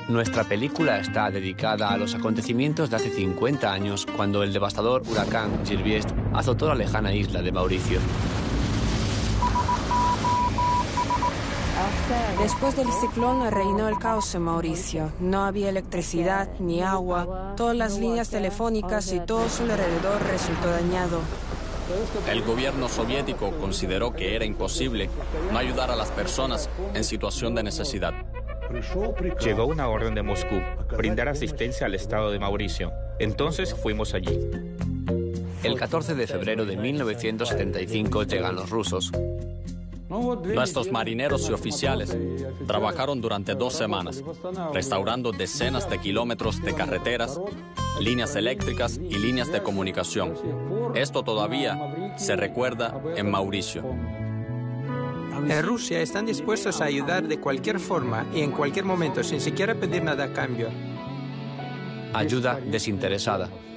Nuestra película está dedicada a los acontecimientos de hace 50 años, cuando el devastador huracán Girbest azotó la lejana isla de Mauricio. Después del ciclón reinó el caos en Mauricio. No había electricidad ni agua, todas las líneas telefónicas y todo su alrededor resultó dañado. El gobierno soviético consideró que era imposible no ayudar a las personas en situación de necesidad. Llegó una orden de Moscú, brindar asistencia al estado de Mauricio. Entonces fuimos allí. El 14 de febrero de 1975 llegan los rusos. Nuestros marineros y oficiales trabajaron durante 2 semanas, restaurando decenas de kilómetros de carreteras, líneas eléctricas y líneas de comunicación. Esto todavía se recuerda en Mauricio. En Rusia están dispuestos a ayudar de cualquier forma y en cualquier momento, sin siquiera pedir nada a cambio. Ayuda desinteresada.